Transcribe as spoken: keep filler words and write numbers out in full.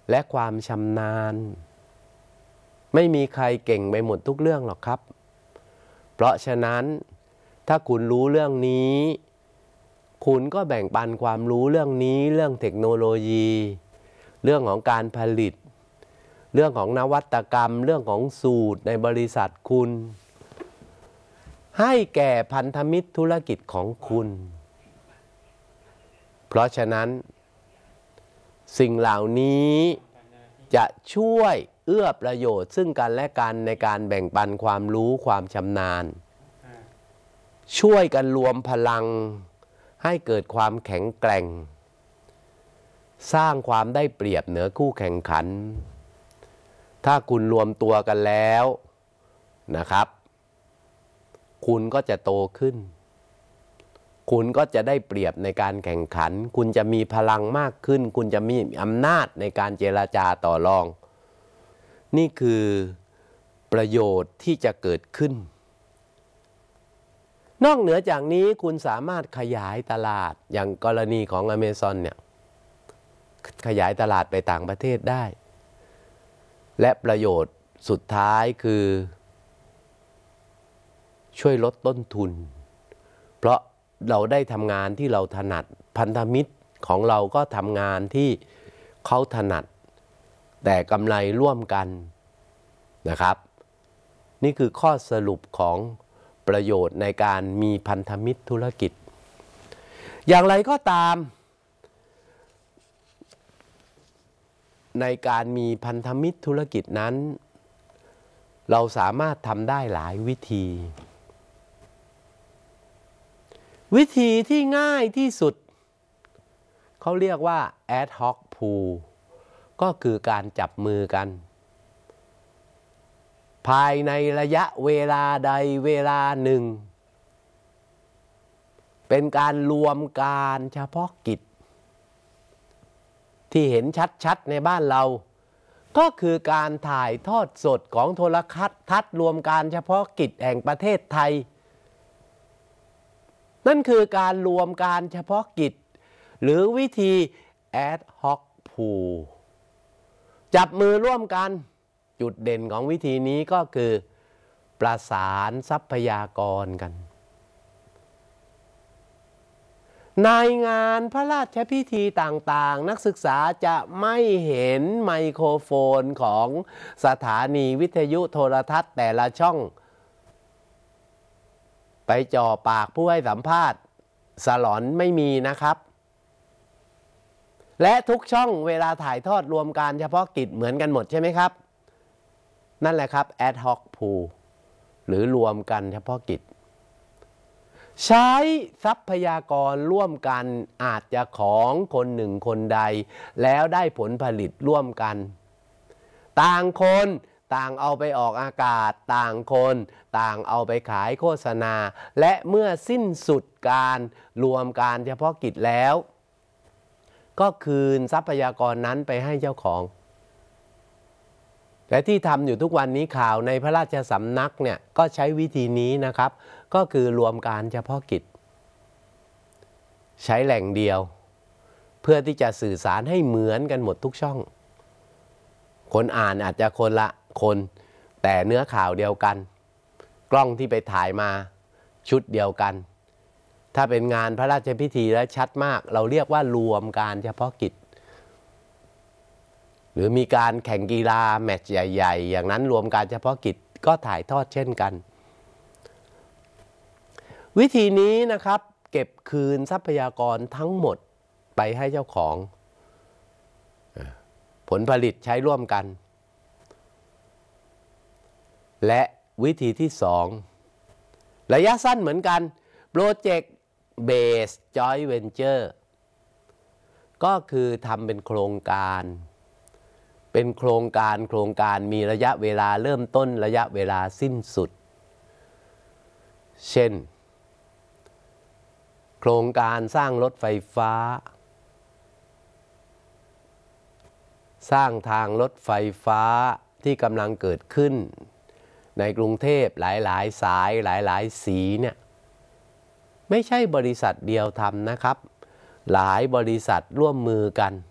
และความชำนาญไม่มีใครเก่งไปหมดทุกเรื่องหรอกครับเพราะฉะนั้นถ้าคุณรู้เรื่องนี้คุณก็แบ่งปันความรู้เรื่องนี้เรื่องเทคโนโลยีเรื่องของการผลิตเรื่องของนวัตกรรมเรื่องของสูตรในบริษัทคุณให้แก่พันธมิตรธุรกิจของคุณเพราะฉะนั้นสิ่งเหล่านี้จะช่วยเอื้อประโยชน์ซึ่งกันและกันในการแบ่งปันความรู้ความชำนาญช่วยกันรวมพลังให้เกิดความแข็งแกร่งสร้างความได้เปรียบเหนือคู่แข่งขันถ้าคุณรวมตัวกันแล้วนะครับคุณก็จะโตขึ้นคุณก็จะได้เปรียบในการแข่งขันคุณจะมีพลังมากขึ้นคุณจะมีอำนาจในการเจรจาต่อรองนี่คือประโยชน์ที่จะเกิดขึ้นนอกเหนือจากนี้คุณสามารถขยายตลาดอย่างกรณีของ Amazon เนี่ยขยายตลาดไปต่างประเทศได้และประโยชน์สุดท้ายคือช่วยลดต้นทุนเพราะเราได้ทำงานที่เราถนัดพันธมิตรของเราก็ทำงานที่เขาถนัดแต่กำไรร่วมกันนะครับนี่คือข้อสรุปของประโยชน์ในการมีพันธมิตรธุรกิจอย่างไรก็ตามในการมีพันธมิตรธุรกิจนั้นเราสามารถทำได้หลายวิธีวิธีที่ง่ายที่สุดเขาเรียกว่า ad hoc pool ก็คือการจับมือกันภายในระยะเวลาใดเวลาหนึ่งเป็นการรวมการเฉพาะกิจที่เห็นชัดๆในบ้านเราก็คือการถ่ายทอดสดของโทรทัศน์รวมการเฉพาะกิจแห่งประเทศไทยนั่นคือการรวมการเฉพาะกิจหรือวิธี ad hoc pool จับมือร่วมกันจุดเด่นของวิธีนี้ก็คือประสานทรัพยากรกันในงานพระราชพิธีต่างๆนักศึกษาจะไม่เห็นไมโครโฟนของสถานีวิทยุโทรทัศน์แต่ละช่องไปจ่อปากผู้ให้สัมภาษณ์สลอนไม่มีนะครับและทุกช่องเวลาถ่ายทอดรวมการเฉพาะกิจเหมือนกันหมดใช่ไหมครับนั่นแหละครับ ad hoc pool หรือรวมกันเฉพาะกิจใช้ทรัพยากรร่วมกันอาจจะของคนหนึ่งคนใดแล้วได้ผลผลิตร่วมกันต่างคนต่างเอาไปออกอากาศต่างคนต่างเอาไปขายโฆษณาและเมื่อสิ้นสุดการรวมการเฉพาะกิจแล้วก็คืนทรัพยากรนั้นไปให้เจ้าของและที่ทำอยู่ทุกวันนี้ข่าวในพระราชสำนักเนี่ยก็ใช้วิธีนี้นะครับก็คือรวมการเฉพาะกิจใช้แหล่งเดียวเพื่อที่จะสื่อสารให้เหมือนกันหมดทุกช่องคนอ่านอาจจะคนละคนแต่เนื้อข่าวเดียวกันกล้องที่ไปถ่ายมาชุดเดียวกันถ้าเป็นงานพระราชพิธีแล้วชัดมากเราเรียกว่ารวมการเฉพาะกิจหรือมีการแข่งกีฬาแมตช์ใหญ่ๆอย่างนั้นรวมการเฉพาะกิจก็ถ่ายทอดเช่นกันวิธีนี้นะครับเก็บคืนทรัพยากรทั้งหมดไปให้เจ้าของผลผลิตใช้ร่วมกันและวิธีที่สองระยะสั้นเหมือนกัน Project Based Joint Venture ก็คือทำเป็นโครงการเป็นโครงการโครงการมีระยะเวลาเริ่มต้นระยะเวลาสิ้นสุดเช่นโครงการสร้างรถไฟฟ้าสร้างทางรถไฟฟ้าที่กำลังเกิดขึ้นในกรุงเทพหลายๆสายหลายๆสีเนี่ยไม่ใช่บริษัทเดียวทำนะครับหลายบริษัทร่วมมือกัน